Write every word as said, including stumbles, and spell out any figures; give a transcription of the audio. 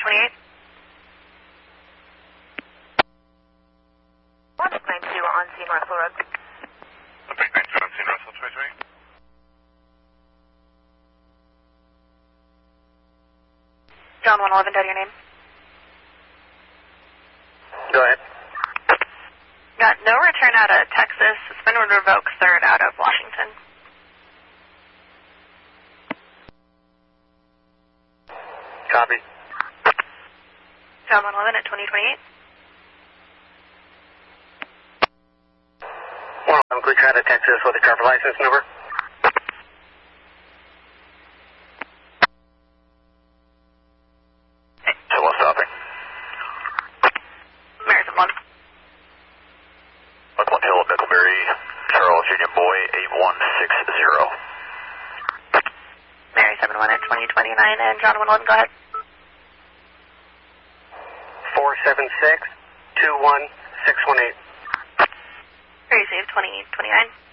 twenty-eight. one nine two on scene, Russell Road. Big nine two on scene, Russell, twenty twenty-eight. John one eleven, your name. Go ahead. Got no return out of Texas. Suspend would revoke third out of Washington. Copy. John one eleven at twenty twenty-eight. one eleven, quick out of Texas with a driver license number. Hello, stopping. Mary's at one. One Hill, Mickleberry, Charles Union Boy, eight one six zero. Mary seven one at twenty twenty-nine, and John one eleven, go ahead. four seven six, two one six one eight. Receive twenty twenty-nine.